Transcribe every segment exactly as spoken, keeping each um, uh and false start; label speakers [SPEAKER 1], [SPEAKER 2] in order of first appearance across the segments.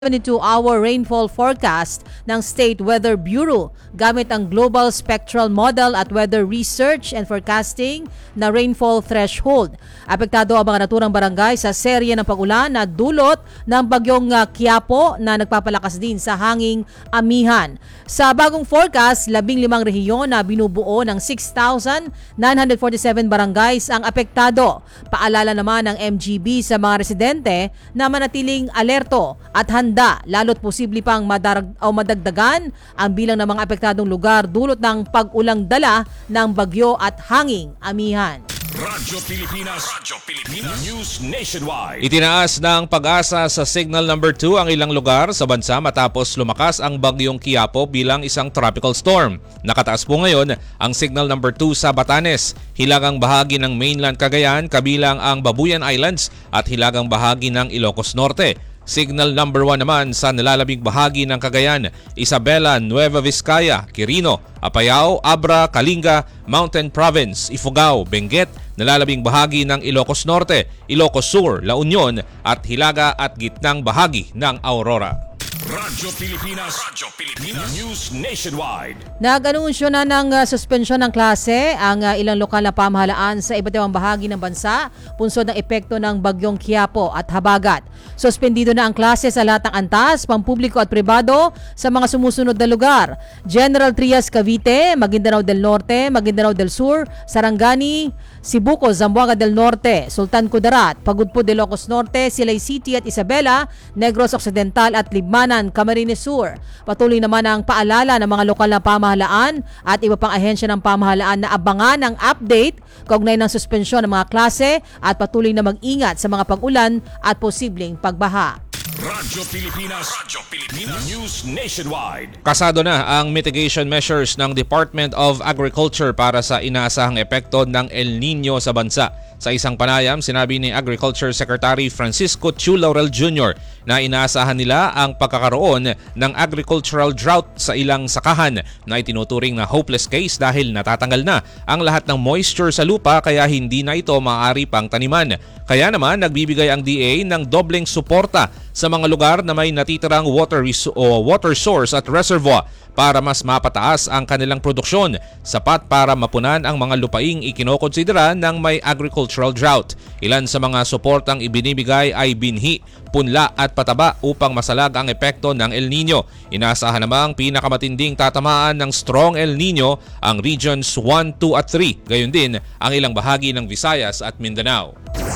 [SPEAKER 1] seventy-two hour rainfall forecast ng State Weather Bureau gamit ang Global Spectral Model at Weather Research and Forecasting na rainfall threshold. Apektado ang mga naturang barangay sa serye ng pag-ulan na dulot ng bagyong uh, Quiapo na nagpapalakas din sa hanging amihan. Sa bagong forecast, labing limang rehiyon na binubuo ng six thousand nine hundred forty-seven barangays ang apektado. Paalala naman ng M G B sa mga residente na manatiling alerto at handa, lalo't posible pang madarag o madagdagan ang bilang ng mga apektadong lugar dulot ng pag-ulang dala ng bagyo at hanging amihan.
[SPEAKER 2] Radyo Pilipinas, Radyo Pilipinas News Nationwide.
[SPEAKER 3] Itinaas ng Pag-asa sa Signal number two ang ilang lugar sa bansa matapos lumakas ang bagyong Quiapo bilang isang tropical storm. Nakataas po ngayon ang Signal number two sa Batanes, hilagang bahagi ng mainland Cagayan kabilang ang Babuyan Islands at hilagang bahagi ng Ilocos Norte. Signal number one naman sa nalalabing bahagi ng Cagayan, Isabela, Nueva Vizcaya, Quirino, Apayao, Abra, Kalinga, Mountain Province, Ifugao, Benguet, nalalabing bahagi ng Ilocos Norte, Ilocos Sur, La Union at hilaga at gitnang bahagi ng Aurora.
[SPEAKER 2] Radyo Pilipinas, Radyo Pilipinas News Nationwide.
[SPEAKER 1] Nag-anunsyo na ng uh, suspensyon ng klase ang uh, ilang lokal na pamahalaan sa iba't ibang bahagi ng bansa punsod ng epekto ng bagyong Quiapo at habagat. Suspendido na ang klase sa lahat ng antas, pampubliko at pribado sa mga sumusunod na lugar: General Trias Cavite, Maguindanao del Norte, Maguindanao del Sur, Sarangani, Sibuco, Zamboanga del Norte, Sultan Kudarat, Pagudpud, Ilocos Norte, Silay City at Isabela, Negros Occidental at Libmanan, Camarines Sur. Patuloy naman ang paalala ng mga lokal na pamahalaan at iba pang ahensya ng pamahalaan na abangan ang update kaugnay ng suspensyon ng mga klase at patuloy na mag-ingat sa mga pag-ulan at posibleng pagbaha.
[SPEAKER 2] Radyo Pilipinas, Radyo Pilipinas News Nationwide.
[SPEAKER 3] Kasado na ang mitigation measures ng Department of Agriculture para sa inaasahang epekto ng El Nino sa bansa. Sa isang panayam, sinabi ni Agriculture Secretary Francisco Chu Laurel Junior na inaasahan nila ang pagkakaroon ng agricultural drought sa ilang sakahan na itinuturing na hopeless case dahil natatanggal na ang lahat ng moisture sa lupa kaya hindi na ito maaari pang taniman. Kaya naman nagbibigay ang D A ng dobleng suporta sa mga lugar na may natitirang water, res- o water source at reservoir para mas mapataas ang kanilang produksyon, sapat para mapunan ang mga lupaing ikinokonsidera ng may agricultural drought. Ilan sa mga suportang ibinibigay ay binhi, punla at pataba upang masalag ang epekto ng El Nino. Inaasahan namang pinakamatinding tatamaan ng strong El Nino ang regions one, two at three, gayon din ang ilang bahagi ng Visayas at Mindanao.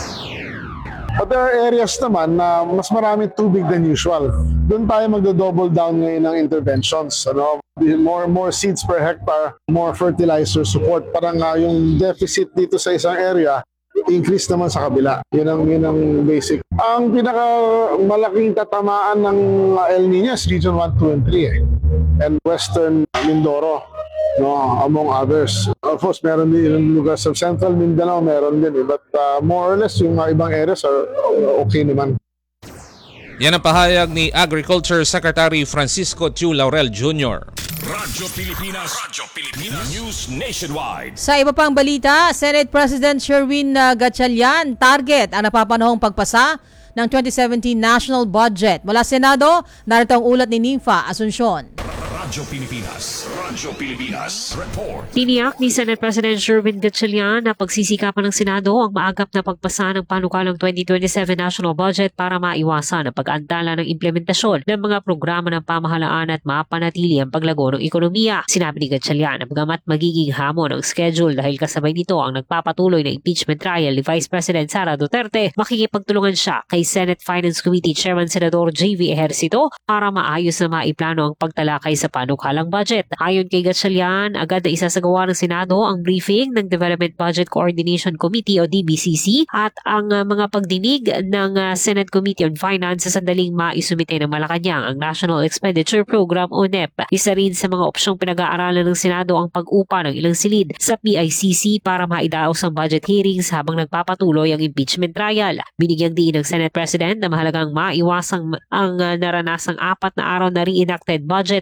[SPEAKER 4] Other areas naman na mas maraming tubig than usual. Doon tayo magdo-double down ngayon ng interventions. Ano? More more seeds per hectare, more fertilizer support. Parang uh, yung deficit dito sa isang area, increase naman sa kabila. Yun ang, yun ang basic. Ang pinakamalaking tatamaan ng El Nino is Region one, two, and three. Eh. And Western Mindoro, no, among others. Of course, meron din yung lugar sa Central Mindanao, meron din. Eh. But uh, more or less, yung uh, ibang areas are okay naman.
[SPEAKER 3] Yan ang pahayag ni Agriculture Secretary Francisco Chu Laurel Junior
[SPEAKER 2] Radyo Pilipinas, Radyo Pilipinas News Nationwide.
[SPEAKER 1] Sa iba pang balita, Senate President Sherwin uh, Gatchalian target ang napapanahong pagpasa ng twenty seventeen National Budget. Mula Senado, narito ang ulat ni Nympha Asuncion.
[SPEAKER 2] Radyo Pilipinas, Radyo Pilipinas Report.
[SPEAKER 5] Tiniyak ni Senate President Sherwin Gatchalian na pagsisikapan ng Senado ang maagap na pagpasa ng panukalang twenty twenty-seven National Budget para maiwasan ang pag-antala ng implementasyon ng mga programa ng pamahalaan at mapanatili ang paglago ng ekonomiya. Sinabi ni Gatchalian na bagamat magiging hamon ang schedule dahil kasabay nito ang nagpapatuloy na impeachment trial ni Vice President Sara Duterte, makikipagtulungan siya kay Senate Finance Committee Chairman Senador J V Ejercito para maayos na maiplano ang pagtalakay sa panukalang budget. Ayon kay Gatchalian, agad na isasagawa ng Senado ang briefing ng Development Budget Coordination Committee o D B C C at ang uh, mga pagdinig ng uh, Senate Committee on Finance sa sandaling maisumite ng Malacanang ang National Expenditure Program o N E P. Isa rin sa mga opsyong pinag-aaralan ng Senado ang pag-upa ng ilang silid sa P I C C para maidaos ang budget hearings habang nagpapatuloy ang impeachment trial. Binigyang diin ng Senate President na mahalagang maiwasang ang uh, naranasang apat na araw na reenacted budget noong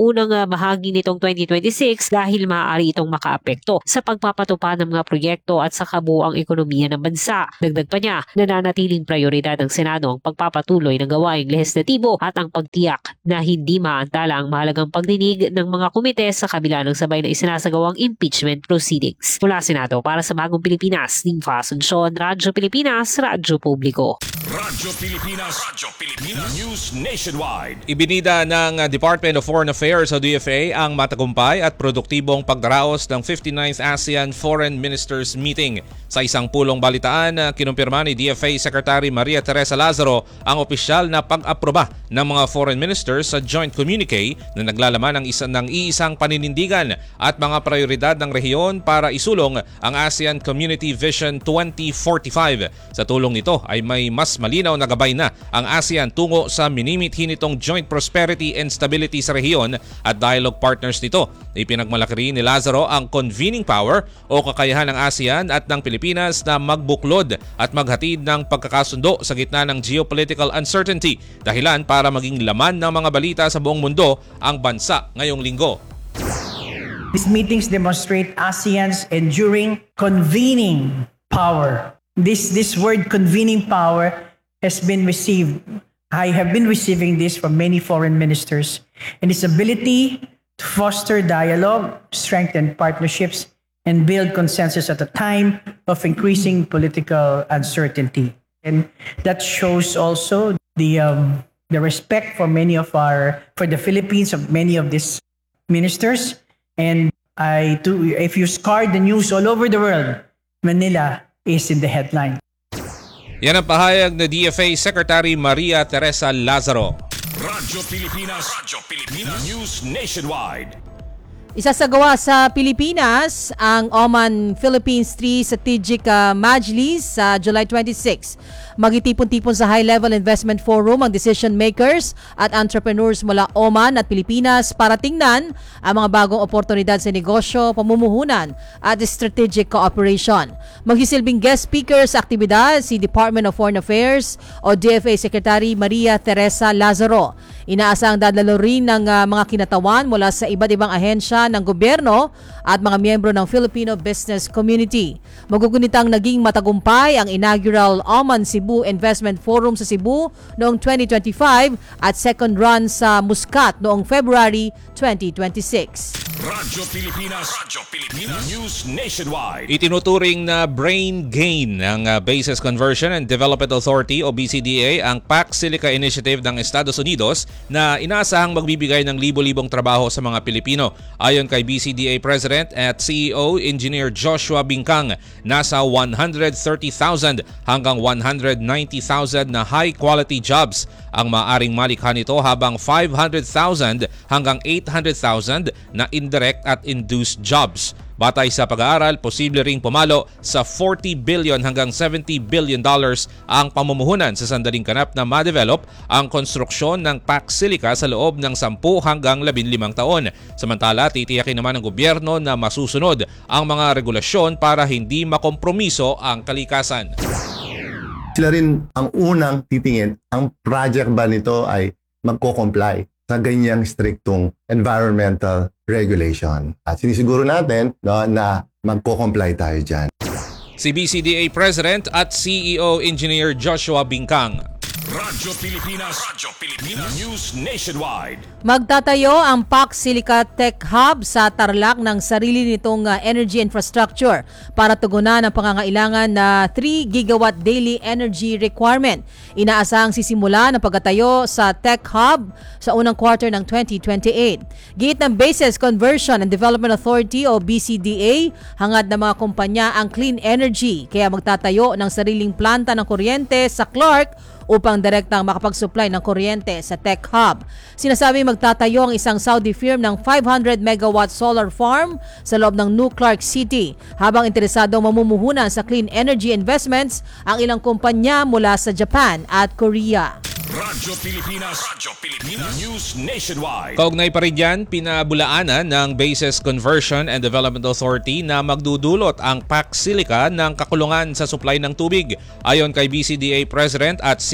[SPEAKER 5] unang uh, bahagi nitong twenty twenty-six dahil maaari itong makaapekto sa pagpapatupad ng mga proyekto at sa kabuuang ekonomiya ng bansa. Dagdag pa niya, nananatiling prioridad ng Senado ang pagpapatuloy ng gawaing lehislatibo at ang pagtiyak na hindi maantala ang mahalagang pagdinig ng mga komite sa kabila ng sabay na isinasagawang impeachment proceedings. Mula Senado para sa Bagong Pilipinas, Ninfa Asuncion, Radyo Pilipinas, Radyo Publiko.
[SPEAKER 2] Radyo Pilipinas, Radyo Pilipinas, News Nationwide.
[SPEAKER 3] Ibinida ng Department of Foreign Affairs o D F A ang matagumpay at produktibong pagdaraos ng fifty-ninth ASEAN Foreign Ministers Meeting. Sa isang pulong balitaan, kinumpirma ni D F A Secretary Maria Teresa Lazaro ang opisyal na pag-aproba ng mga foreign ministers sa joint communique na naglalaman ng, isa, ng iisang paninindigan at mga prioridad ng rehiyon para isulong ang ASEAN Community Vision twenty forty-five. Sa tulong nito ay may mas malinaw na gabay na ang ASEAN tungo sa minimithi nitong joint prosperity and stability sa rehiyon at dialogue partners nito. Ipinagmalaki rin ni Lazaro ang convening power o kakayahan ng ASEAN at ng Pilipinas na magbuklod at maghatid ng pagkakasundo sa gitna ng geopolitical uncertainty, dahilan para maging laman ng mga balita sa buong mundo ang bansa ngayong linggo.
[SPEAKER 6] These meetings demonstrate ASEAN's enduring convening power. This this word convening power has been received. I have been receiving this from many foreign ministers, and its ability to foster dialogue, strengthen partnerships, and build consensus at a time of increasing political uncertainty. And that shows also the um, the respect for many of our for the Philippines of many of these ministers. And I do, if you scour the news all over the world, Manila is in the headline.
[SPEAKER 3] Yan ang pahayag na D F A Secretary Maria Teresa Lazaro.
[SPEAKER 2] Radyo Pilipinas, Radyo Pilipinas, News Nationwide.
[SPEAKER 1] Isasagawa sa Pilipinas ang Oman Philippines three Strategic uh, Majlis sa July twenty-sixth. Magitipon-tipon sa High-Level Investment Forum ang decision makers at entrepreneurs mula Oman at Pilipinas para tingnan ang mga bagong oportunidad sa negosyo, pamumuhunan at strategic cooperation. Magsisilbing guest speaker sa aktibidad si Department of Foreign Affairs o D F A Secretary Maria Teresa Lazaro. Inaasang dadalo rin ng uh, mga kinatawan mula sa iba't ibang ahensya ng gobyerno at mga miyembro ng Filipino business community. Magugunitang naging matagumpay ang inaugural Oman Cebu Investment Forum sa Cebu noong twenty twenty-five at second run sa Muscat noong February twenty twenty-six.
[SPEAKER 2] Radyo Pilipinas, Radyo Pilipinas, News Nationwide.
[SPEAKER 3] Itinuturing na brain gain ng uh, Bases Conversion and Development Authority o B C D A ang Pac Silica Initiative ng Estados Unidos na inaasahang magbibigay ng libo-libong trabaho sa mga Pilipino. Ayon kay B C D A President at C E O Engineer Joshua Bingkang, nasa one hundred thirty thousand hanggang one hundred ninety thousand na high-quality jobs ang maaring malikha nito, habang five hundred thousand hanggang eight hundred thousand na indirect at induced jobs. Batay sa pag-aaral, posible ring pumalo sa forty billion hanggang seventy billion dollars ang pamumuhunan sa sandaling ganap na ma-develop ang konstruksyon ng Pac Silica sa loob ng ten hanggang labinlimang taon. Samantala, titiyakin naman ng gobyerno na masusunod ang mga regulasyon para hindi makompromiso ang kalikasan.
[SPEAKER 7] Sila rin ang unang titingin, ang project ba nito ay magko-comply sa ganyang striktong environmental regulation. At sinisiguro natin no, na magko-comply tayo dyan.
[SPEAKER 3] Si B C D A President at C E O Engineer Joshua Bingkang.
[SPEAKER 2] Radyo Pilipinas, Radyo Pilipinas, News Nationwide.
[SPEAKER 1] Magtatayo ang Pac Silica Tech Hub sa Tarlac ng sarili nitong uh, energy infrastructure para tugunan ang pangangailangan na three gigawatt daily energy requirement. Inaasahang sisimula ng pagtatayo sa Tech Hub sa unang quarter ng twenty twenty-eight. Giit ng Bases Conversion and Development Authority o B C D A, hangad ng mga kumpanya ang clean energy, kaya magtatayo ng sariling planta ng kuryente sa Clark upang direktang makapag-supply ng kuryente sa Tech Hub. Sinasabi magtatayo ang isang Saudi firm ng five hundred megawatt solar farm sa loob ng New Clark City, habang interesadong mamumuhunan sa clean energy investments ang ilang kumpanya mula sa Japan at Korea.
[SPEAKER 2] Radyo Pilipinas, Radyo Pilipinas, News Nationwide.
[SPEAKER 3] Kaugnay pa rin yan, pinabulaanan ng Bases Conversion and Development Authority na magdudulot ang Pac Silica ng kakulungan sa supply ng tubig. Ayon kay B C D A President at C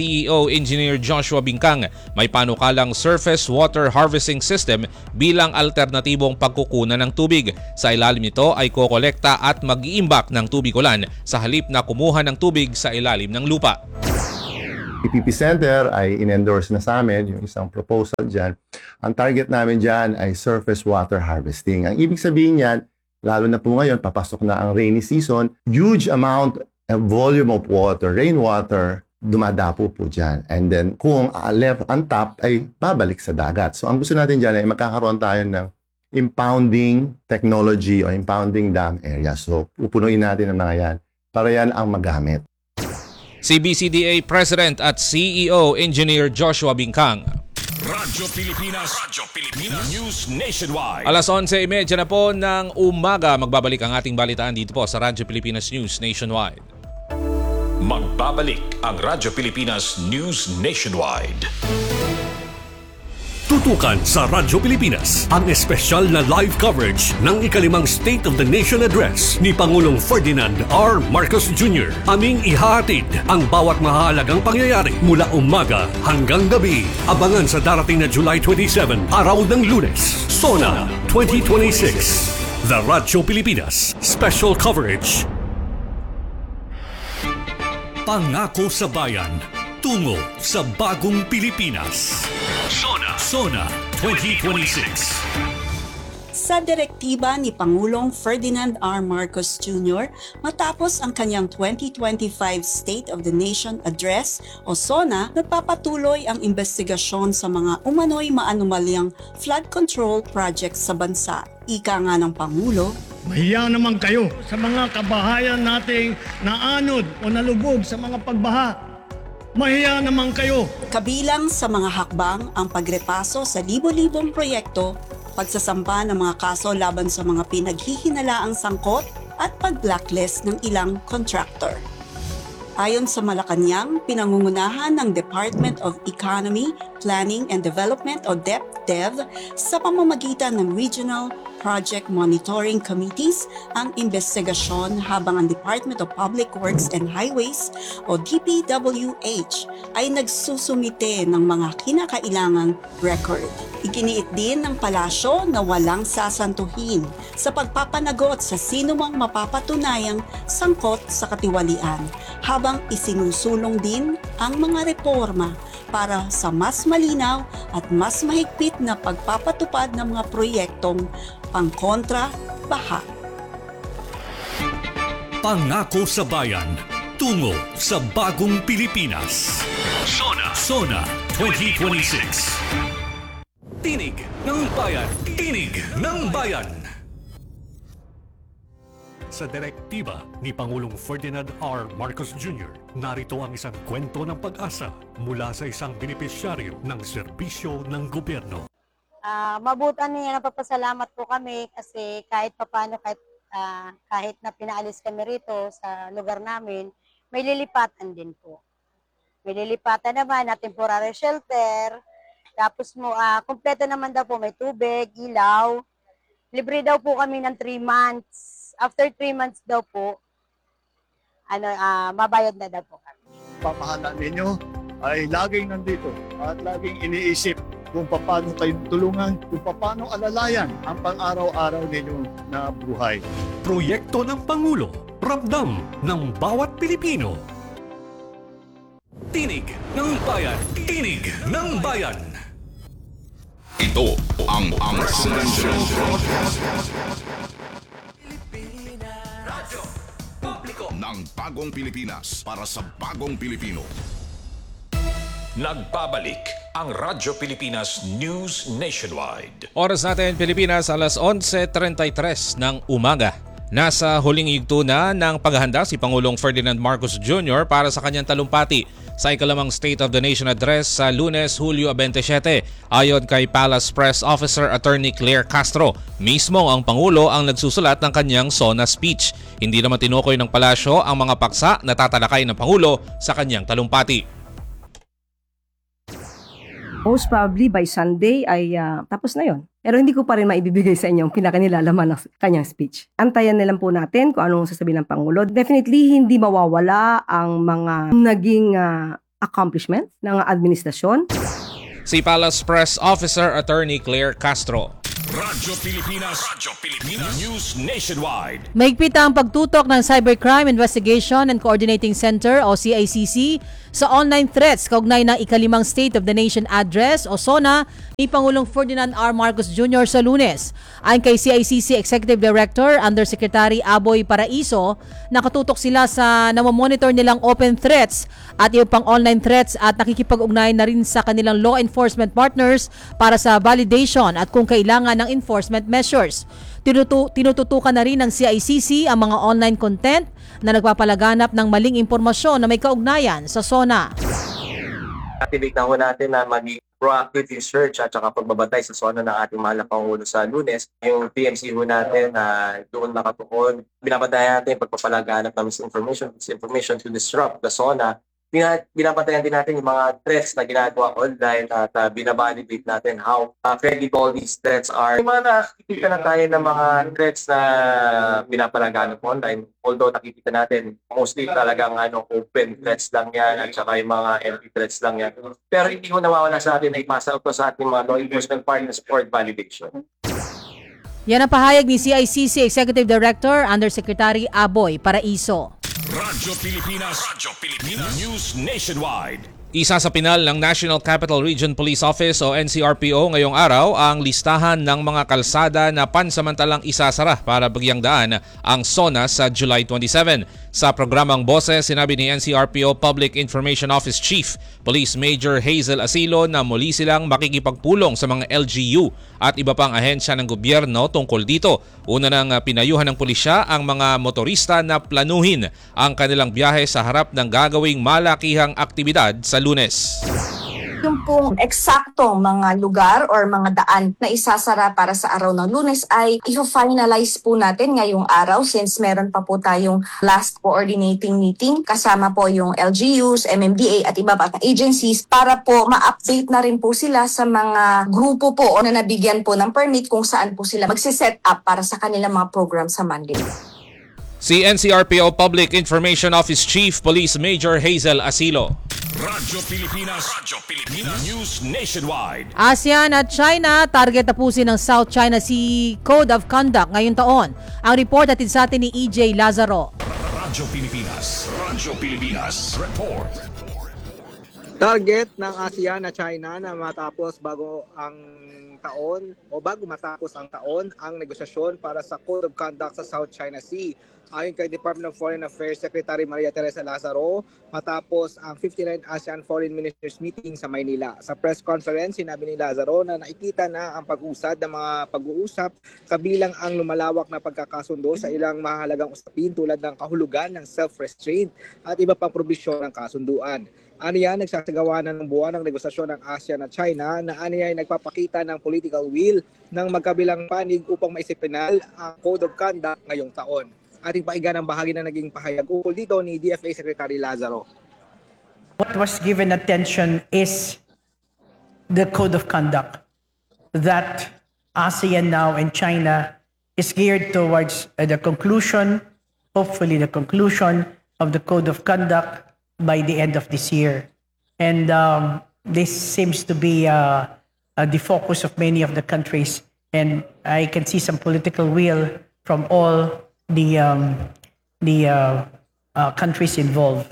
[SPEAKER 3] C E O Engineer Joshua Bingkang, may panukalang surface water harvesting system bilang alternatibong pagkukunan ng tubig. Sa ilalim nito ay kokolekta at mag-iimbak ng tubig ulan sa halip na kumuha ng tubig sa ilalim ng lupa.
[SPEAKER 7] P P P Center ay in-endorse na sa amin yung isang proposal dyan. Ang target namin dyan ay surface water harvesting. Ang ibig sabihin yan, lalo na po ngayon, papasok na ang rainy season, huge amount of volume of water, rainwater, dumadapo po dyan. And then kung uh, left untap ay babalik sa dagat. So ang gusto natin dyan ay magkakaroon tayo ng impounding technology o impounding dam area. So pupunuin natin ang mga yan para yan ang magamit.
[SPEAKER 3] Si B C D A President at C E O Engineer Joshua Bingkang.
[SPEAKER 2] Radyo Pilipinas, Radyo Pilipinas, News Nationwide.
[SPEAKER 3] Alas onse trenta na po ng umaga, magbabalik ang ating balitaan dito po sa Radyo Pilipinas News Nationwide.
[SPEAKER 2] Magbabalik ang Radyo Pilipinas News Nationwide.
[SPEAKER 8] Tutukan sa Radyo Pilipinas ang espesyal na live coverage ng ikalimang State of the Nation Address ni Pangulong Ferdinand R. Marcos Junior Aming ihahatid ang bawat mahalagang pangyayari mula umaga hanggang gabi. Abangan sa darating na July twenty-seven, araw ng Lunes, SONA twenty twenty-six. The Radyo Pilipinas Special Coverage. Pangako sa Bayan, tungo sa bagong Pilipinas. SONA, SONA twenty twenty-six.
[SPEAKER 9] Sa direktiba ni Pangulong Ferdinand R. Marcos Junior matapos ang kanyang twenty twenty-five State of the Nation Address o SONA, nagpapatuloy ang investigasyon sa mga umano'y maanumalyang flood control projects sa bansa. Ika nga ng Pangulo,
[SPEAKER 10] mahiya naman kayo sa mga kabahayan nating naanod o nalubog sa mga pagbaha. Mahiya naman kayo.
[SPEAKER 9] Kabilang sa mga hakbang ang pagrepaso sa libo-libong proyekto, pagsasampa ng mga kaso laban sa mga pinaghihinalaang sangkot at pag-blacklist ng ilang contractor. Ayon sa Malacanang, pinangungunahan ng Department of Economy, Planning and Development o DepDev sa pamamagitan ng Regional Project Monitoring Committees ang investigasyon habang ang Department of Public Works and Highways o D P W H ay nagsusumite ng mga kinakailangang record. Iginiit din ng palasyo na walang sasantuhin sa pagpapanagot sa sinumang mapapatunayang sangkot sa katiwalian, habang isinusulong din ang mga reforma para sa mas malinaw at mas mahigpit na pagpapatupad ng mga proyektong pangkontra baha.
[SPEAKER 8] Pangako sa Bayan, tungo sa bagong Pilipinas. SONA, SONA twenty twenty-six. Tinig ng Bayan, Tinig ng Bayan. Sa direktiba ni Pangulong Ferdinand R. Marcos Junior, narito ang isang kwento ng pag-asa mula sa isang benepisyaryo ng serbisyo ng gobyerno.
[SPEAKER 11] Uh, mabutan niya, napapasalamat po kami kasi kahit papano, kahit, uh, kahit na pinaalis kami rito sa lugar namin, may lilipatan din po. May lilipatan naman na temporary shelter, tapos mo, uh, kompleto naman daw po, may tubig, ilaw. Libre daw po kami ng three months. After three months daw po, ano, uh, mabayad na daw po kami.
[SPEAKER 10] Pamahalaan ninyo ay laging nandito at laging iniisip kung paano kayong tulungan, kung paano alalayan ang pang-araw-araw ninyo na buhay.
[SPEAKER 8] Proyekto ng Pangulo, ramdam ng bawat Pilipino. Tinig ng Bayan, Tinig ng Bayan.
[SPEAKER 2] Ito ang ang Radyo Publiko ng Bagong Pilipinas para sa Bagong Pilipino. Nagbabalik ang Radyo Pilipinas News Nationwide.
[SPEAKER 3] Oras natin Pilipinas, alas onse trenta y tres ng umaga. Nasa huling yugto na ng paghahanda si Pangulong Ferdinand Marcos Junior para sa kanyang talumpati sa ikalimang State of the Nation Address sa Lunes, Hulyo twenty-seven. Ayon kay Palace Press Officer Attorney Claire Castro, mismo ang Pangulo ang nagsusulat ng kanyang SONA speech. Hindi naman tinukoy ng palasyo ang mga paksa na tatalakay ng Pangulo sa kanyang talumpati.
[SPEAKER 12] Most probably by Sunday ay uh, tapos na yon. Pero hindi ko pa rin maibibigay sa inyo ang pinakanilalaman ng kanyang speech. Antayan na lang po natin kung anong sasabihin ng Pangulo. Definitely hindi mawawala ang mga naging uh, accomplishment ng administrasyon.
[SPEAKER 3] Si Palace Press Officer Attorney Claire Castro.
[SPEAKER 2] Radyo Pilipinas. Radyo Pilipinas. News Nationwide.
[SPEAKER 1] Mahigpit ang pagtutok ng Cybercrime Investigation and Coordinating Center o C I C C sa online threats kaugnay ng ikalimang State of the Nation Address o SONA ni Pangulong Ferdinand R. Marcos Junior sa Lunes. Ayon kay C I C C Executive Director Undersecretary Aboy Paraiso, nakatutok sila sa namomonitor nilang open threats at iba pang online threats at nakikipag-ugnay na rin sa kanilang law enforcement partners para sa validation at kung kailangan ng enforcement measures. Tinutu- tinututukan na rin ng C I C C ang mga online content na nagpapalaganap ng maling impormasyon na may kaugnayan sa SONA.
[SPEAKER 13] Activate na ho natin na maging proactive research at saka pagbabantay sa SONA ng ating mahal na Pangulo sa Lunes. Yung P M C ho natin na uh, doon nakatukon, binabantayan natin pagpapalaganap ng misinformation, misinformation to disrupt the SONA. Binabantayan din natin yung mga threats na ginagawa online at uh, binabalidate natin how uh, credible these threats are. Yung mga nakikita na tayo ng mga threats na binapalaganap online, although nakikita natin mostly talagang ano, open threats lang yan at saka yung mga empty threats lang yan. Pero hindi ko nawawala sa atin na ipasa ito sa ating mga law enforcement partners for validation.
[SPEAKER 1] Yan ang pahayag ni C I C C Executive Director Undersecretary Aboy Paraiso.
[SPEAKER 2] Radyo Pilipinas. Radyo Pilipinas. News Nationwide.
[SPEAKER 3] Isa sa pinal ng National Capital Region Police Office o N C R P O ngayong araw ang listahan ng mga kalsada na pansamantalang isasara para bagyang daan ang SONA sa July twenty-seven. Sa programang Boses, sinabi ni N C R P O Public Information Office Chief Police Major Hazel Asilo na muli silang makikipagpulong sa mga L G U at iba pang ahensya ng gobyerno tungkol dito. Una nang pinayuhan ng pulisya ang mga motorista na planuhin ang kanilang biyahe sa harap ng gagawing malakihang aktibidad sa Lunes.
[SPEAKER 14] Yung pong eksaktong mga lugar or mga daan na isasara para sa araw ng Lunes ay i-finalize po natin ngayong araw since meron pa po tayong last coordinating meeting kasama po yung L G Us, M M D A at iba pa agencies para po ma-update na rin po sila sa mga grupo po na nabigyan po ng permit kung saan po sila magsiset up para sa kanilang mga program sa Monday.
[SPEAKER 3] Si N C R P O Public Information Office Chief Police Major Hazel Asilo.
[SPEAKER 2] Radyo Pilipinas. Radyo Pilipinas. News Nationwide.
[SPEAKER 1] ASEAN at China target tapusin ng South China Sea Code of Conduct ngayong taon. Ang report atid sa atin ni E J Lazaro.
[SPEAKER 2] Radyo Pilipinas. Radyo Pilipinas. Report.
[SPEAKER 15] Target ng ASEAN at China na matapos bago ang taon o bago matapos ang taon ang negosasyon para sa Code of Conduct sa South China Sea. Ayon kay Department of Foreign Affairs Secretary Maria Teresa Lazaro, matapos ang fifty-ninth ASEAN Foreign Ministers Meeting sa Maynila. Sa press conference, sinabi ni Lazaro na nakikita na ang pag-usad ng mga pag-uusap kabilang ang lumalawak na pagkakasundo sa ilang mahalagang usapin tulad ng kahulugan ng self-restraint at iba pang probisyon ng kasunduan. Aniya, nagsasagawa na ng buwan ng negosasyon ng ASEAN at China na aniya ay nagpapakita ng political will ng magkabilang panig upang maisipinal ang Code of Conduct ngayong taon. Ating paigan ang bahagi na naging pahayag ukol dito ni D F A Secretary Lazaro.
[SPEAKER 6] What was given attention is the Code of Conduct that ASEAN now and China is geared towards uh, the conclusion, hopefully the conclusion of the Code of Conduct by the end of this year. And um, this seems to be uh, uh, the focus of many of the countries. And I can see some political will from all the um, the uh, uh, countries involved.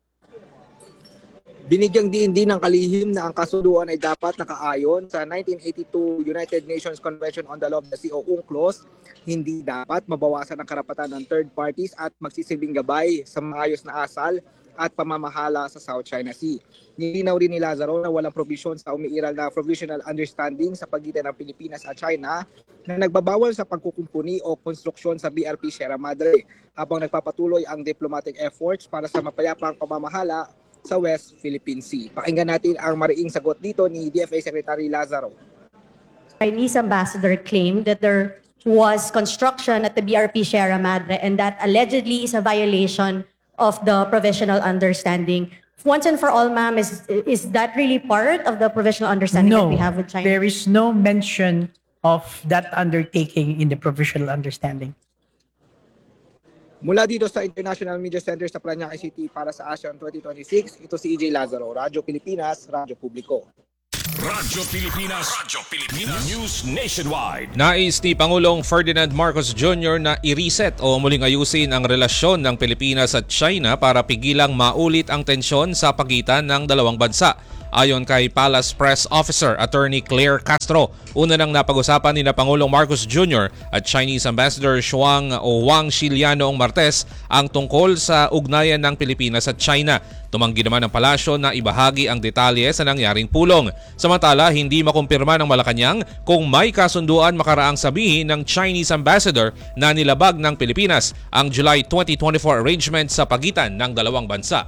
[SPEAKER 15] Binigyang diin din ng kalihim na ang kasunduan ay dapat nakaayon sa nineteen eighty-two United Nations Convention on the Law of the Sea o UNCLOS. Hindi dapat mabawasan ang karapatan ng third parties at magsisilbing gabay sa maayos na asal at pamamahala sa South China Sea. Nilinaw rin ni Lazaro na walang provision sa umiiral na provisional understanding sa pagitan ng Pilipinas at China na nagbabawal sa pagkukumpuni o konstruksyon sa B R P Sierra Madre habang nagpapatuloy ang diplomatic efforts para sa mapayapang pamamahala sa West Philippine Sea. Pakinggan natin ang mariing sagot dito ni D F A Secretary Lazaro.
[SPEAKER 16] Chinese ambassador claimed that there was construction at the B R P Sierra Madre and that allegedly is a violation of the provisional understanding. Once and for all, ma'am, is is that really part of the provisional understanding
[SPEAKER 6] No,
[SPEAKER 16] that we have with China?
[SPEAKER 6] there is no mention of that undertaking in the provisional understanding.
[SPEAKER 15] Mula dito sa International Media Center sa Parañaque City para sa ASEAN twenty twenty-six, ito si E J Lazaro, Radyo Pilipinas, Radyo Publiko.
[SPEAKER 2] Radyo Pilipinas, Radyo Pilipinas, News Nationwide.
[SPEAKER 3] Nais ni Pangulong Ferdinand Marcos Junior na i-reset o muling ayusin ang relasyon ng Pilipinas at China para pigilang maulit ang tensyon sa pagitan ng dalawang bansa. Ayon kay Palace Press Officer Attorney Claire Castro, una nang napag-usapan ni na Pangulong Marcos Junior at Chinese Ambassador Shuang o Wang Xilian noong Martes ang tungkol sa ugnayan ng Pilipinas at China. Tumanggi naman ng palasyo na ibahagi ang detalye sa nangyaring pulong. Samantala, hindi makumpirma ng Malacanang kung may kasunduan makaraang sabihin ng Chinese Ambassador na nilabag ng Pilipinas ang July twenty twenty-four arrangement sa pagitan ng dalawang bansa.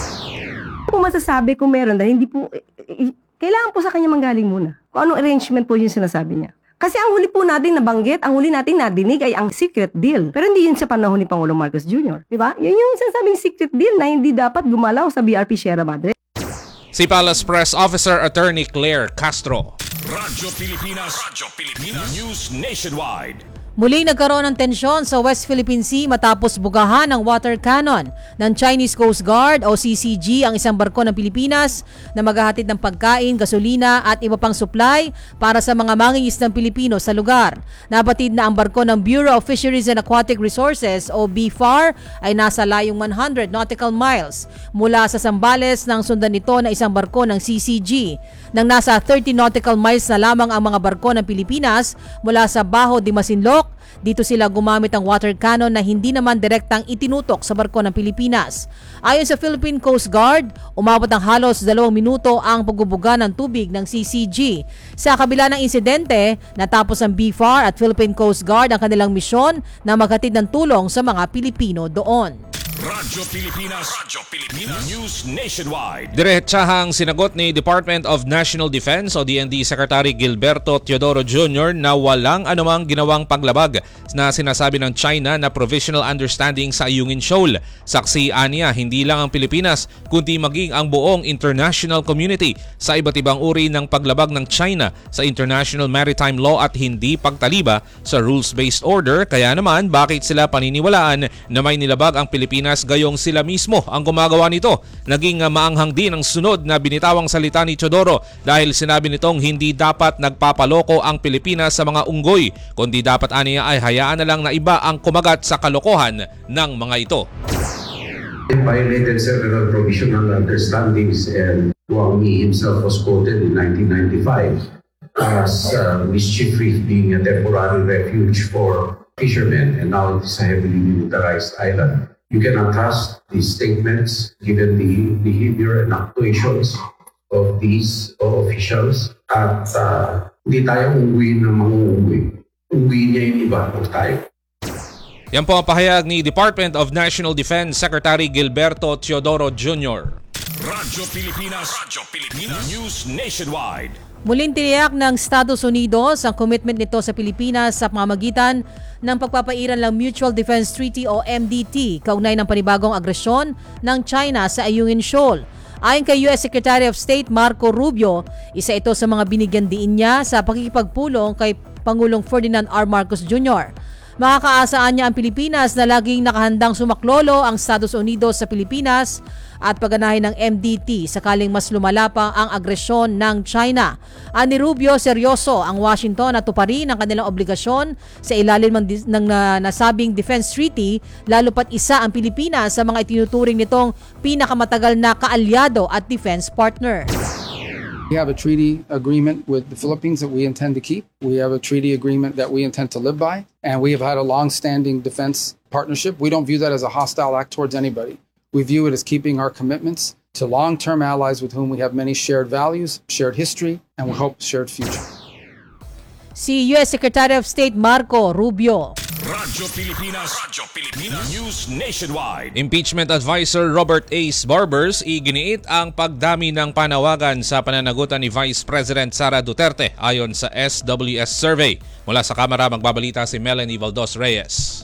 [SPEAKER 12] Kung masasabi kung meron dahil hindi po, eh, kailangan po sa kanya manggaling muna. Kung anong arrangement po yung sinasabi niya. Kasi ang huli po natin nabanggit, ang huli natin nadinig ay ang secret deal. Pero hindi yun sa panahon ni Pangulong Marcos Junior Di ba? Yun yung sinasabing secret deal na hindi dapat gumalaw sa B R P Sierra Madre.
[SPEAKER 3] Si Palace Press Officer Attorney Claire Castro.
[SPEAKER 2] Radyo Pilipinas, Radyo Pilipinas, News Nationwide.
[SPEAKER 1] Muling nagkaroon ng tensyon sa West Philippine Sea matapos bugahan ng water cannon ng Chinese Coast Guard o C C G ang isang barko ng Pilipinas na maghahatid ng pagkain, gasolina at iba pang supply para sa mga mangingisdang Pilipino sa lugar. Nabatid na ang barko ng Bureau of Fisheries and Aquatic Resources o B F A R ay nasa layong one hundred nautical miles mula sa Zambales nang sundan nito na isang barko ng C C G. Nang nasa thirty nautical miles na lamang ang mga barko ng Pilipinas mula sa Bajo de Masinloc, dito sila gumamit ng water cannon na hindi naman direktang itinutok sa barko ng Pilipinas. Ayon sa Philippine Coast Guard, umabot ng halos dalawang minuto ang pagbubuga ng tubig ng C C G. Sa kabila ng insidente, natapos ang B F A R at Philippine Coast Guard ang kanilang misyon na maghatid ng tulong sa mga Pilipino doon.
[SPEAKER 2] Radyo Pilipinas, Radyo Pilipinas, News Nationwide.
[SPEAKER 3] Diretsahang sinagot ni Department of National Defense o D N D Secretary Gilberto Teodoro Junior na walang anumang ginawang paglabag na sinasabi ng China na provisional understanding sa Ayungin Shoal. Saksi aniya, hindi lang ang Pilipinas kundi maging ang buong international community sa iba't ibang uri ng paglabag ng China sa international maritime law at hindi pagtaliba sa rules-based order. Kaya naman, bakit sila paniniwalaan na may nilabag ang Pilipinas gayong sila mismo ang gumagawa nito? Naging maanghang din ang sunod na binitawang salita ni Teodoro dahil sinabi nitong hindi dapat nagpapaloko ang Pilipinas sa mga unggoy, kundi dapat aniya ay hayaan na lang na iba ang kumagat sa kalokohan ng mga ito.
[SPEAKER 17] It violated several provisional understandings, and Wang Yi himself was quoted in nineteen ninety-five as uh, mischief reef being a temporary refuge for fishermen, and now it is a heavily militarized island. You cannot trust these statements given the behavior and actuations of these officials. At uh, hindi tayo ungwi ng mga ungwi. Ungwi niya yung iba, huwag tayo.
[SPEAKER 3] Yan po ang pahayag ni Department of National Defense Secretary Gilberto Teodoro Junior
[SPEAKER 2] Radyo Pilipinas, Radyo Pilipinas, News Nationwide.
[SPEAKER 1] Muling tiniyak ng Estados Unidos ang commitment nito sa Pilipinas sa pamamagitan ng pagpapairan ng Mutual Defense Treaty o M D T kaugnay ng panibagong agresyon ng China sa Ayungin Shoal. Ayon kay U S Secretary of State Marco Rubio, isa ito sa mga binigyan diin niya sa pakikipagpulong kay Pangulong Ferdinand R. Marcos Junior Makakaasaan niya ang Pilipinas na laging nakahandang sumaklolo ang Estados Unidos sa Pilipinas at pagganahin ng M D T sakaling mas lumala pa ang agresyon ng China. Ani Rubio, seryoso ang Washington na tuparin ang kanilang obligasyon sa ilalim ng, ng uh, nasabing Defense Treaty, lalo pat isa ang Pilipinas sa mga itinuturing nitong pinakamatagal na kaalyado at defense partner.
[SPEAKER 18] We have a treaty agreement with the Philippines that we intend to keep. We have a treaty agreement that we intend to live by. And we have had a long-standing defense partnership. We don't view that as a hostile act towards anybody. We view it as keeping our commitments to long-term allies with whom we have many shared values, shared history, and we hope shared future.
[SPEAKER 1] Si U S Secretary of State Marco Rubio.
[SPEAKER 2] Radyo Pilipinas, Radyo Pilipinas, News Nationwide.
[SPEAKER 3] Impeachment Advisor Robert Ace Barbers iginiit ang pagdami ng panawagan sa pananagutan ni Vice President Sara Duterte ayon sa S W S survey. Mula sa Kamara, magbabalita si Melanie Valdos Reyes.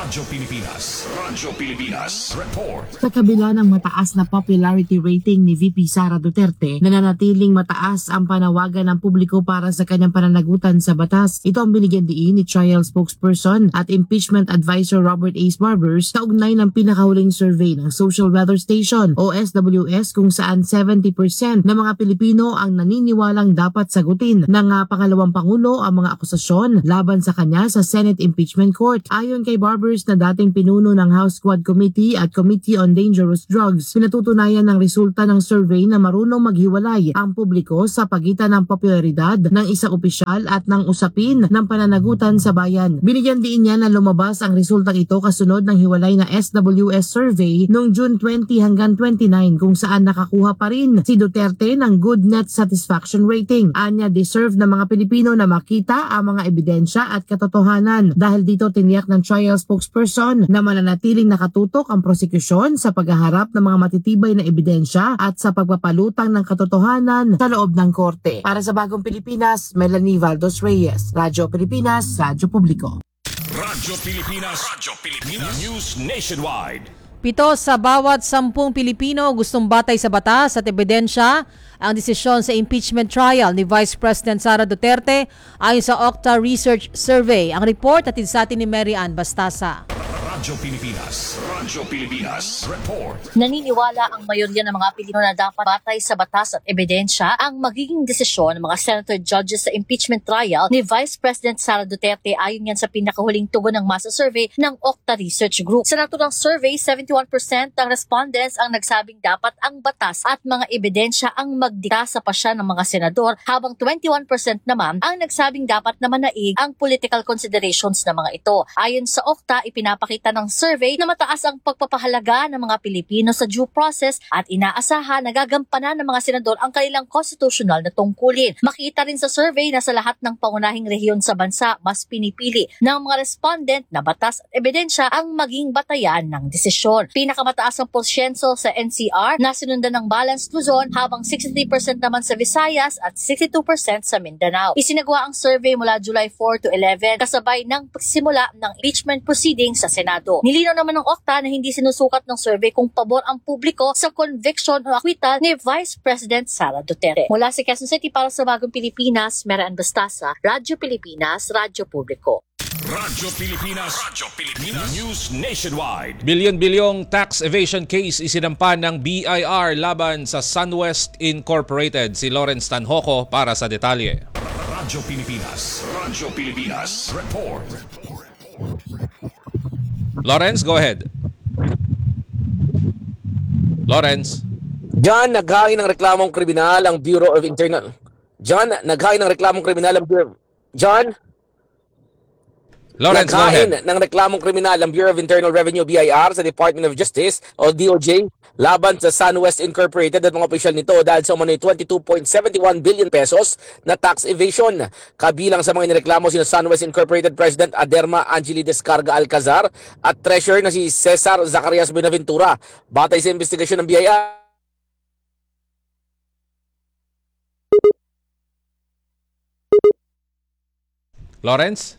[SPEAKER 2] Radyo Pilipinas. Radyo Pilipinas. Report.
[SPEAKER 19] Sa kabila ng mataas na popularity rating ni V P Sara Duterte, nananatiling mataas ang panawagan ng publiko para sa kanyang pananagutan sa batas. Ito ang binigyan diin ni trial spokesperson at impeachment advisor Robert Ace Barbers kaugnay ng pinakahuling survey ng Social Weather Station o S W S kung saan seventy percent ng mga Pilipino ang naniniwalang dapat sagutin ng uh, pangalawang pangulo ang mga akusasyon laban sa kanya sa Senate Impeachment Court. Ayon kay Barbers na dating pinuno ng House Quad Committee at Committee on Dangerous Drugs, pinatutunayan ng resulta ng survey na marunong maghiwalay ang publiko sa pagitan ng popularidad ng isang opisyal at ng usapin ng pananagutan sa bayan. Binigyan din niya na lumabas ang resultang ito kasunod ng hiwalay na S W S survey noong June twenty hanggang twenty-nine kung saan nakakuha pa rin si Duterte ng good net satisfaction rating. Anya, deserve ng mga Pilipino na makita ang mga ebidensya at katotohanan. Dahil dito tiniyak ng trial spokesperson na mananatiling nakatutok ang prosekusyon sa paghaharap ng mga matitibay na ebidensya at sa pagpapalutang ng katotohanan sa loob ng korte. Para sa Bagong Pilipinas, Melanie Valdos Reyes, Radyo Pilipinas, Radyo Publiko.
[SPEAKER 2] Radyo Pilipinas. Radyo Pilipinas. News Nationwide.
[SPEAKER 1] Pito sa bawat sampung Pilipino gustong batay sa batas at ebidensya ang desisyon sa impeachment trial ni Vice President Sara Duterte ayon sa Okta Research Survey. Ang report at sa atin ni Mary Ann Bastasa.
[SPEAKER 2] Radyo Pilipinas. Radyo Pilipinas. Report.
[SPEAKER 20] Naniniwala ang mayorya ng mga Pilipino na dapat batay sa batas at ebidensya ang magiging desisyon ng mga senator judges sa impeachment trial ni Vice President Sara Duterte ayon yan sa pinakahuling tugon ng masa survey ng Okta Research Group. Sa naturang survey, seventy-one percent ng respondents ang nagsabing dapat ang batas at mga ebidensya ang magdikta sa pasya ng mga senador, habang twenty-one percent naman ang nagsabing dapat na manaig ang political considerations ng mga ito. Ayon sa Okta, ipinapakita ng survey na mataas ang pagpapahalaga ng mga Pilipino sa due process at inaasahan na gagampanan ng mga senador ang kanilang constitutional na tungkulin. Makita rin sa survey na sa lahat ng pangunahing rehiyon sa bansa, mas pinipili ng mga respondent na batas at ebidensya ang maging batayan ng desisyon. Pinakamataas ang porsyenso sa N C R na sinundan ng Balanced Luzon, habang sixty-three percent naman sa Visayas at sixty-two percent sa Mindanao. Isinagawa ang survey mula July four to eleven kasabay ng pagsimula ng impeachment proceedings sa Senado. Nilinaw naman ng Okta na hindi sinusukat ng survey kung pabor ang publiko sa conviction o acquittal ni Vice President Sara Duterte. Mula sa Quezon City para sa Bagong Pilipinas, Mary Ann Bastasa, Radyo Pilipinas, Radyo Publiko.
[SPEAKER 2] Radyo Pilipinas. Radyo Pilipinas. News Nationwide.
[SPEAKER 3] Bilyon-bilyong tax evasion case isinampa ng B I R laban sa SunWest Incorporated. Si Lawrence Tanhoco para sa detalye.
[SPEAKER 2] Radyo Pilipinas. Radyo Pilipinas. Report.
[SPEAKER 3] Lawrence, go ahead. Lawrence.
[SPEAKER 21] Diyan naghain ng reklamong kriminal ang Bureau of Internal. Diyan naghain ng reklamong kriminal ang Bureau. John?
[SPEAKER 3] Lawrence, go ahead.
[SPEAKER 21] Naghain ng reklamong kriminal ang Bureau of Internal Revenue B I R sa Department of Justice o D O J laban sa SunWest Incorporated at mga opisyal nito dahil sa umano'y twenty-two point seven one billion pesos na tax evasion. Kabilang sa mga inireklamo sina SunWest Incorporated President Aderma Angeli Descarga Alcazar at Treasurer na si Cesar Zacarias Benaventura. Batay sa investigasyon ng B I R,
[SPEAKER 3] Lawrence?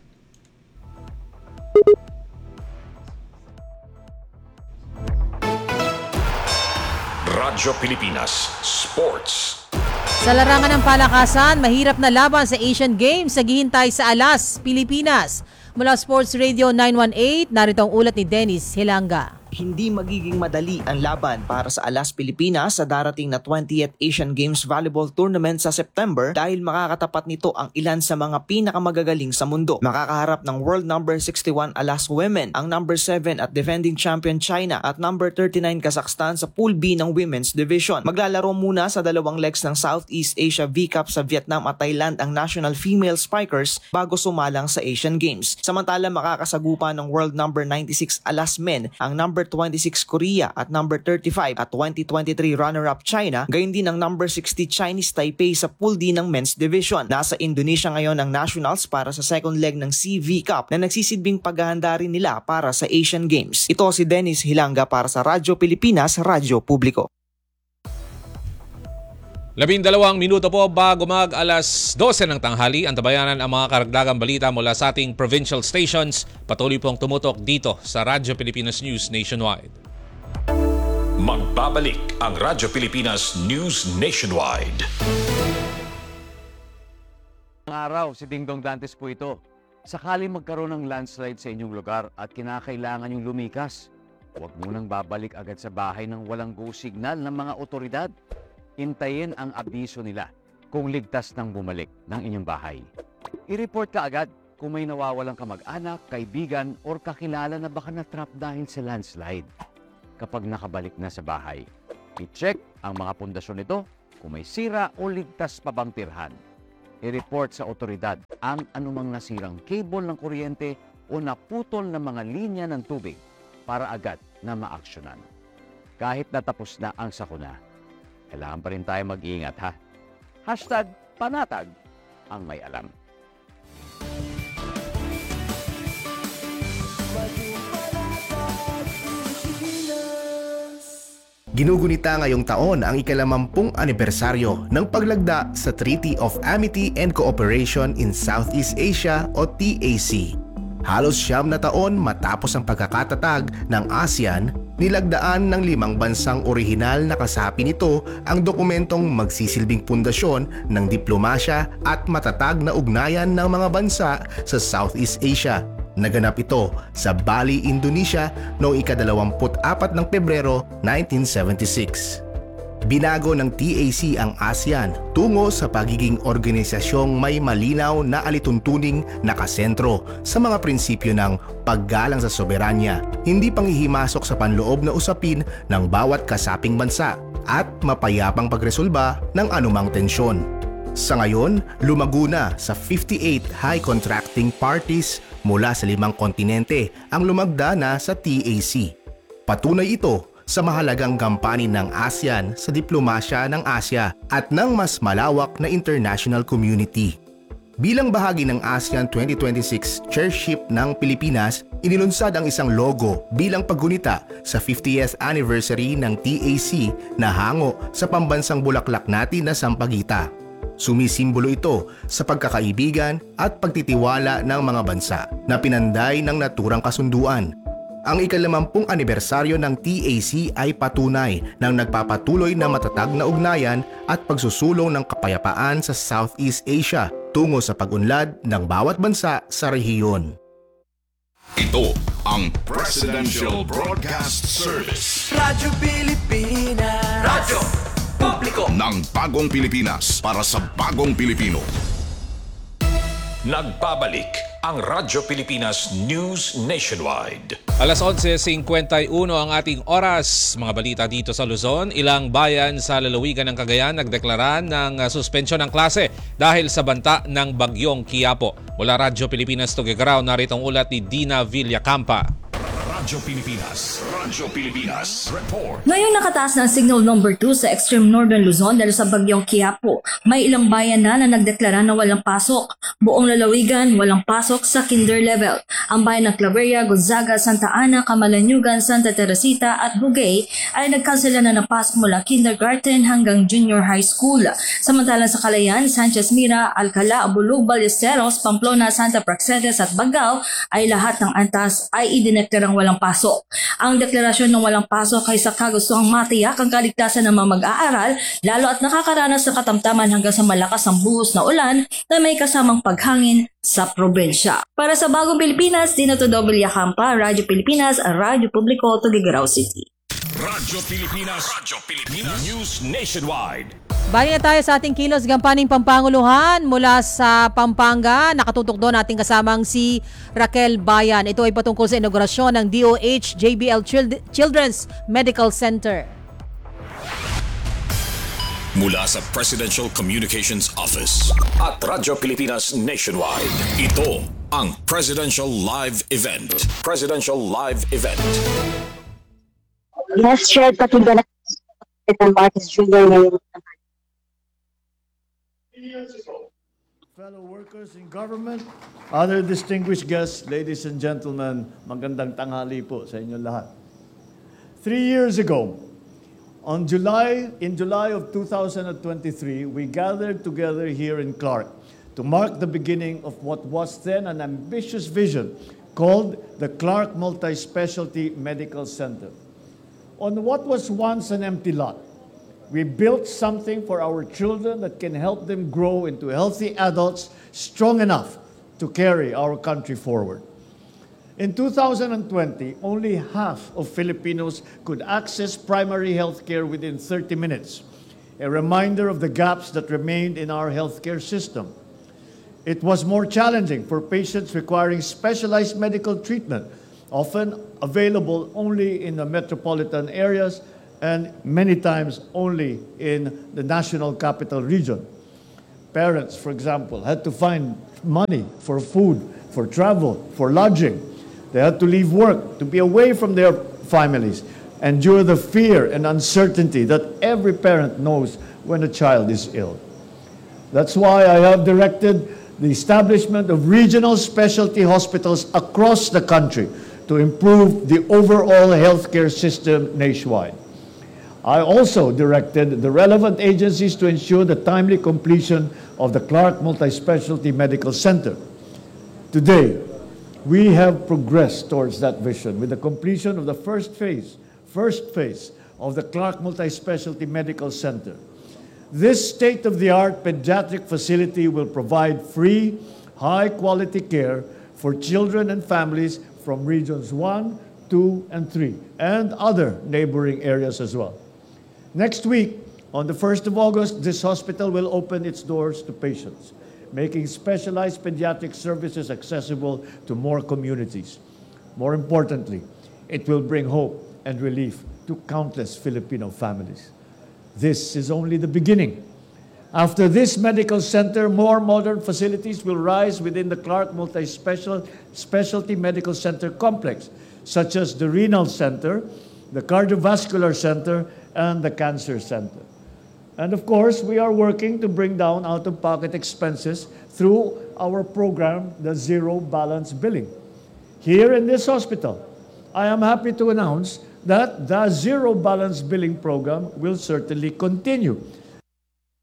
[SPEAKER 2] Radyo Pilipinas Sports.
[SPEAKER 1] Sa larangan ng palakasan, mahirap na laban sa Asian Games naghihintay sa Alas, Pilipinas. Mula Sports Radio nine one eight, narito ang ulat ni Dennis Hilanga.
[SPEAKER 22] Hindi magiging madali ang laban para sa Alas Pilipinas sa darating na twentieth Asian Games Volleyball Tournament sa September dahil makakatapat nito ang ilan sa mga pinakamagagaling sa mundo. Makakaharap ng world number sixty-one Alas Women, ang number seven at defending champion China at number thirty-nine Kazakhstan sa Pool B ng Women's Division. Maglalaro muna sa dalawang legs ng Southeast Asia V-Cup sa Vietnam at Thailand ang national female spikers bago sumalang sa Asian Games. Samantala makakasagupa ng world number ninety-six Alas Men, ang number twenty-six Korea at number thirty-five at twenty twenty-three runner-up China, gayon din ang number sixty Chinese Taipei sa Pool D ng Men's Division. Nasa Indonesia ngayon ang nationals para sa second leg ng C V Cup na nagsisilbing paghahanda rin nila para sa Asian Games. Ito si Dennis Hilanga para sa Radyo Pilipinas, Radyo Publiko.
[SPEAKER 3] Labindalawang minuto po bago mag alas dose ng tanghali, antabayanan ang mga karagdagang balita mula sa ating provincial stations. Patuloy pong tumutok dito sa Radyo Pilipinas News Nationwide.
[SPEAKER 2] Magbabalik ang Radyo Pilipinas News Nationwide.
[SPEAKER 4] Ang araw, si Dingdong Dantes po ito. Sakaling magkaroon ng landslide sa inyong lugar at kinakailangan yung lumikas, huwag munang babalik agad sa bahay ng walang go signal ng mga otoridad. Hintayin ang abiso nila kung ligtas nang bumalik ng inyong bahay. I-report ka agad kung may nawawalang kamag-anak, kaibigan, or kakilala na baka na-trap dahil sa landslide. Kapag nakabalik na sa bahay, i-check ang mga pundasyon nito kung may sira o ligtas pa bang tirhan. I-report sa otoridad ang anumang nasirang cable ng kuryente o naputol na mga linya ng tubig para agad na maaksyonan. Kahit natapos na ang sakuna, kailangan pa rin tayo mag-iingat, ha? Hashtag panatag ang may alam.
[SPEAKER 5] Ginugunita ngayong taon ang ikalamampung anibersaryo ng paglagda sa Treaty of Amity and Cooperation in Southeast Asia o T A C. Halos siyam na taon matapos ang pagkakatatag ng ASEAN, nilagdaan ng limang bansang orihinal na kasapi nito ang dokumentong magsisilbing pundasyon ng diplomasya at matatag na ugnayan ng mga bansa sa Southeast Asia. Naganap ito sa Bali, Indonesia noong ikadalawamput apat ng Pebrero nineteen seventy-six. Binago ng T A C ang ASEAN tungo sa pagiging organisasyong may malinaw na alituntuning nakasentro sa mga prinsipyo ng paggalang sa soberanya, hindi panghihimasok sa panloob na usapin ng bawat kasaping bansa, at mapayapang pagresolba ng anumang tensyon. Sa ngayon, lumago na sa fifty-eight high contracting parties mula sa limang kontinente ang lumagda na sa T A C. Patunay ito sa mahalagang gampanin ng ASEAN sa diplomasya ng Asya at ng mas malawak na international community. Bilang bahagi ng ASEAN twenty twenty-six Chairship ng Pilipinas, inilunsad ang isang logo bilang paggunita sa fiftieth anniversary ng T A C na hango sa pambansang bulaklak natin na sampagita. Sumisimbolo ito sa pagkakaibigan at pagtitiwala ng mga bansa na pinanday ng naturang kasunduan. Ang ikalamampung anibersaryo ng T A C ay patunay ng nagpapatuloy na matatag na ugnayan at pagsusulong ng kapayapaan sa Southeast Asia tungo sa pag-unlad ng bawat bansa sa rehiyon.
[SPEAKER 2] Ito ang Presidential Broadcast Service.
[SPEAKER 23] Radyo Pilipinas. Radyo Publiko
[SPEAKER 2] ng Bagong Pilipinas para sa Bagong Pilipino. Nagbabalik ang Radyo Pilipinas News Nationwide.
[SPEAKER 3] Alas onse singkwenta y uno ang ating oras. Mga balita dito sa Luzon. Ilang bayan sa lalawigan ng Cagayan nagdeklara ng suspensyon ng klase dahil sa banta ng bagyong Quiapo. Mula Radyo Pilipinas Tuguegarao, narito ang ulat ni Dina Villacampa.
[SPEAKER 2] Radyo Pilipinas. Radyo Pilipinas. Report.
[SPEAKER 24] Ngayong nakataas na ang signal number two sa extreme northern Luzon dahil sa bagyong Quiapo, may ilang bayan na na nagdeklara na walang pasok. Buong lalawigan, walang pasok sa kinder level. Ang bayan ng Claveria, Gonzaga, Santa Ana, Camalaniugan, Santa Teresita at Bugay ay nagkansela na ng pasok mula kindergarten hanggang junior high school. Samantalang sa Calayan, Sanchez Mira, Alcala, Abulug, Ballesteros, Pamplona, Santa Praxedes at Bagao ay lahat ng antas ay idineklarang walang pasok. Ang deklarasyon ng walang pasok ay sa kagustuhang matiyak ang kaligtasan ng mga mag-aaral, lalo at nakakaranas ng katamtaman hanggang sa malakas ang buhos na ulan na may kasamang paghangin sa probensya. Para sa Bagong Pilipinas, Dina Tudobel Yakampa, Radyo Pilipinas, Radyo Publiko, Tuguegarao City.
[SPEAKER 2] Radyo Pilipinas. Radyo Pilipinas News Nationwide.
[SPEAKER 1] Balik na tayo sa ating kilos gampaning Pampanguluhan mula sa Pampanga. Nakatutok doon ating kasamang si Raquel Bayan. Ito ay patungkol sa inaugurasyon ng D O H J B L Children's Medical Center.
[SPEAKER 2] Mula sa Presidential Communications Office at Radyo Pilipinas Nationwide, ito ang Presidential Live Event. Presidential Live Event.
[SPEAKER 11] Yes, shared pakinggan natin Marcos Junior ngayon.
[SPEAKER 10] Fellow workers in government, other distinguished guests, ladies and gentlemen, magandang tanghali po sa inyo lahat. Three years ago, On July, in July of two thousand twenty-three, we gathered together here in Clark to mark the beginning of what was then an ambitious vision called the Clark Multi-Specialty Medical Center. On what was once an empty lot, we built something for our children that can help them grow into healthy adults strong enough to carry our country forward. In two thousand twenty, only half of Filipinos could access primary health care within thirty minutes, a reminder of the gaps that remained in our healthcare system. It was more challenging for patients requiring specialized medical treatment, often available only in the metropolitan areas and many times only in the national capital region. Parents, for example, had to find money for food, for travel, for lodging. They had to leave work, to be away from their families, endure the fear and uncertainty that every parent knows when a child is ill. That's why I have directed the establishment of regional specialty hospitals across the country to improve the overall healthcare system nationwide. I also directed the relevant agencies to ensure the timely completion of the Clark Multi-Specialty Medical Center. Today, we have progressed towards that vision with the completion of the first phase, first phase of the Clark Multi-Specialty Medical Center. This state-of-the-art pediatric facility will provide free, high-quality care for children and families from regions one, two, and three, and other neighboring areas as well. Next week, on the first of August, this hospital will open its doors to patients, making specialized pediatric services accessible to more communities. More importantly, it will bring hope and relief to countless Filipino families. This is only the beginning. After this medical center, more modern facilities will rise within the Clark Multi-Specialty Medical Center complex, such as the Renal Center, the Cardiovascular Center, and the Cancer Center. And of course, we are working to bring down out-of-pocket expenses through our program, the Zero Balance Billing. Here in this hospital, I am happy to announce that the Zero Balance Billing program will certainly continue